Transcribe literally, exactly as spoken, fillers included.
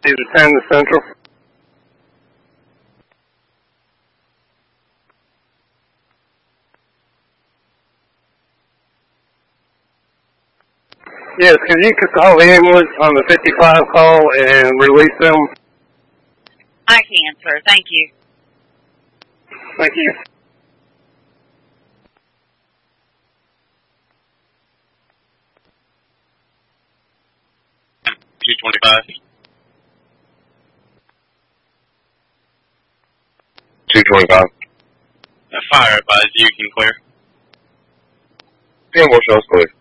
emergency to ten to Central. Yes, because you could call the ambulance on the fifty-five call and release them. I can, sir. Thank you. Thank you. two twenty-five. two twenty-five. Uh, fire advise you can clear. Yeah, motion is clear.